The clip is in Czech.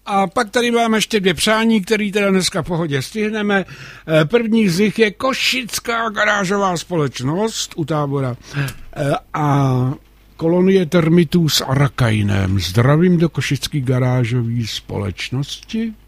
A pak tady máme ještě 2 přání, které teda dneska v pohodě stihneme. První z nich je Košická garážová společnost u Tábora a kolonie termitů s Arakainem. Zdravím do Košické garážové společnosti.